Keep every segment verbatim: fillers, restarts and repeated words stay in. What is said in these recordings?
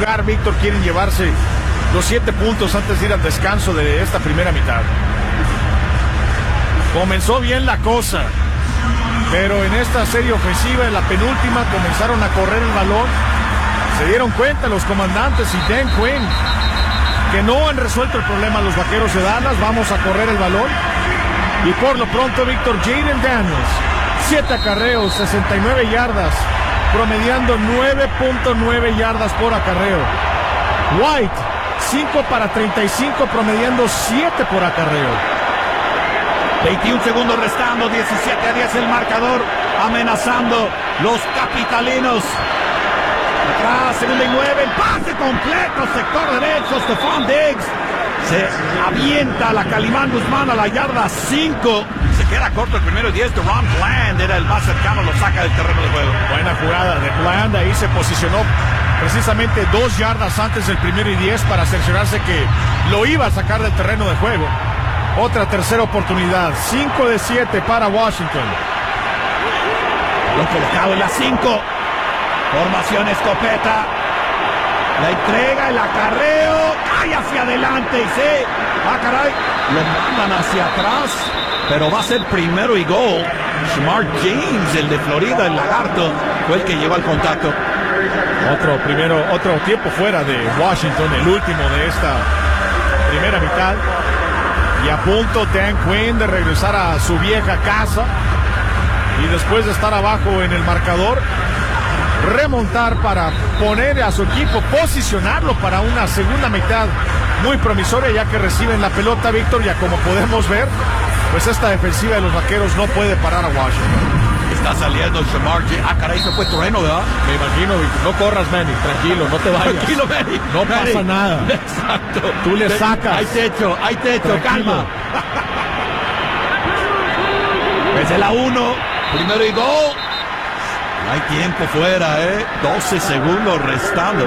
lugar, Víctor, quieren llevarse los siete puntos antes de ir al descanso de esta primera mitad. Comenzó bien la cosa, pero en esta serie ofensiva, en la penúltima, comenzaron a correr el balón. Se dieron cuenta los comandantes y Dan Quinn que no han resuelto el problema los Vaqueros de Dallas. Vamos a correr el balón. Y por lo pronto, Víctor, Jaden Daniels, siete acarreos, sesenta y nueve yardas, promediando nueve punto nueve yardas por acarreo. White, cinco para treinta y cinco, promediando siete por acarreo. veintiún segundos restando, diecisiete a diez el marcador, amenazando los capitalinos. Atrás, segunda y nueve, el pase completo, sector derecho, Stephon Diggs. Se avienta la Calimán Guzmán a la yarda cinco. Se queda corto el primero y diez. de Ron Bland era el más cercano, lo saca del terreno de juego. Buena jugada de Bland, ahí se posicionó precisamente dos yardas antes del primero y diez para cerciorarse que lo iba a sacar del terreno de juego. Otra tercera oportunidad, cinco de siete para Washington. Lo colocado en la cinco. Formación escopeta. La entrega, el acarreo. Cae hacia adelante y se... Ah, caray. Lo mandan hacia atrás. Pero va a ser primero y gol. Shamar James, el de Florida, el lagarto, fue el que lleva el contacto. Otro primero, otro tiempo fuera de Washington, el último de esta primera mitad. Y a punto Dan Quinn de regresar a su vieja casa. Y después de estar abajo en el marcador, remontar para poner a su equipo, posicionarlo para una segunda mitad muy promisoria, ya que reciben la pelota, Víctor. Ya como podemos ver, pues esta defensiva de los Vaqueros no puede parar a Washington. Está saliendo Shamar James. Ah, caray, se fue trueno, ¿verdad? Me imagino, Víctor. No corras, Manny, tranquilo, no te vayas. Tranquilo, Manny. No Manny. pasa nada. Exacto. Tú le sacas. Hay techo, hay techo, Tranquilo. calma. Desde la uno, primero y gol. No hay tiempo fuera, ¿eh? doce segundos restando.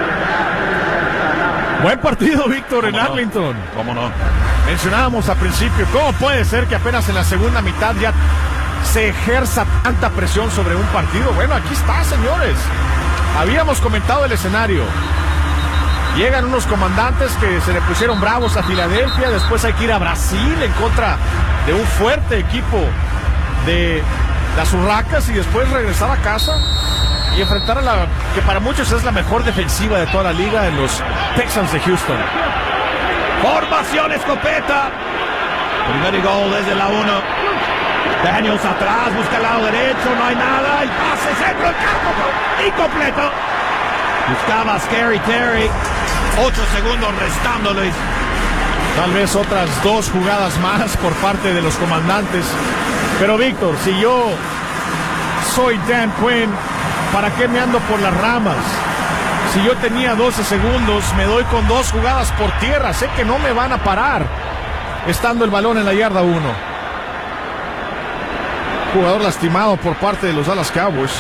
Buen partido, Víctor, en ¿Cómo no? Arlington. ¿Cómo no? Mencionábamos al principio, ¿cómo puede ser que apenas en la segunda mitad ya se ejerza tanta presión sobre un partido? Bueno, aquí está, señores. Habíamos comentado el escenario. Llegan unos comandantes que se le pusieron bravos a Filadelfia. Después hay que ir a Brasil en contra de un fuerte equipo de las Urracas y después regresar a casa y enfrentar a la que para muchos es la mejor defensiva de toda la liga, en los Texans de Houston. Formación escopeta. Primer y gol desde la uno. Daniels atrás, busca el lado derecho, no hay nada. El pase, centro, el campo, incompleto. Buscaba Scary Terry. Ocho segundos restándoles. Tal vez otras dos jugadas más por parte de los comandantes. Pero Víctor, si yo soy Dan Quinn, ¿para qué me ando por las ramas? Si yo tenía doce segundos, me doy con dos jugadas por tierra. Sé que no me van a parar estando el balón en la yarda uno. Jugador lastimado por parte de los Dallas Cowboys.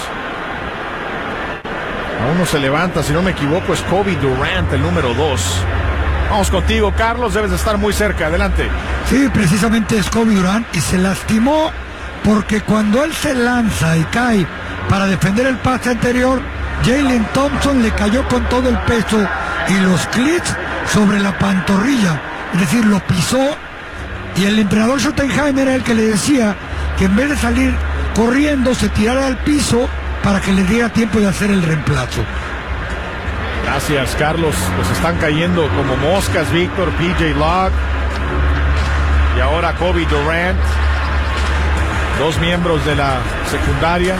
Aún no se levanta, si no me equivoco, es Kobe Durant, el número dos. Vamos contigo, Carlos, debes de estar muy cerca, adelante. Sí, precisamente es Kobe Durant, y se lastimó porque cuando él se lanza y cae para defender el pase anterior, Jalen Thompson le cayó con todo el peso y los cleats sobre la pantorrilla, es decir, lo pisó, y el entrenador Schottenheimer era el que le decía que en vez de salir corriendo se tirara al piso para que le diera tiempo de hacer el reemplazo. Gracias, Carlos. Pues están cayendo como moscas, Víctor, P J Locke y ahora Kobe Durant, dos miembros de la secundaria.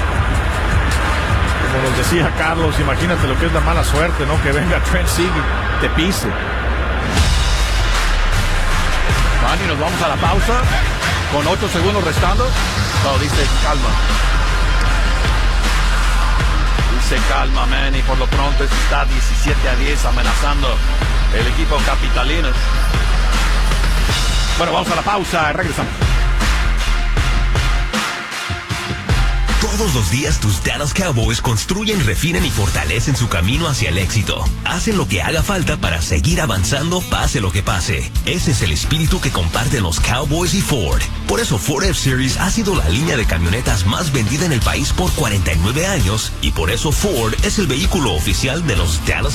Como nos decía Carlos, imagínate lo que es la mala suerte, ¿no? Que venga Trent Sieg y te pise. Manny, nos vamos a la pausa con ocho segundos restando. No, dice calma. Dice calma, Manny. Por lo pronto está diecisiete a diez amenazando el equipo capitalino. Bueno, vamos a la pausa, regresamos. Todos los días tus Dallas Cowboys construyen, refinan y fortalecen su camino hacia el éxito. Hacen lo que haga falta para seguir avanzando, pase lo que pase. Ese es el espíritu que comparten los Cowboys y Ford. Por eso Ford F-Series ha sido la línea de camionetas más vendida en el país por cuarenta y nueve años, y por eso Ford es el vehículo oficial de los Dallas